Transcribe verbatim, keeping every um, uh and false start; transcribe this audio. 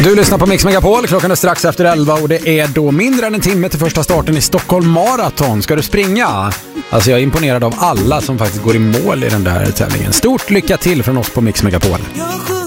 Du lyssnar på Mix Megapol, klockan är strax efter elva och det är då mindre än en timme till första starten i Stockholm Marathon. Ska du springa? Alltså jag är imponerad av alla som faktiskt går i mål i den där tävlingen. Stort lycka till från oss på Mix Megapol.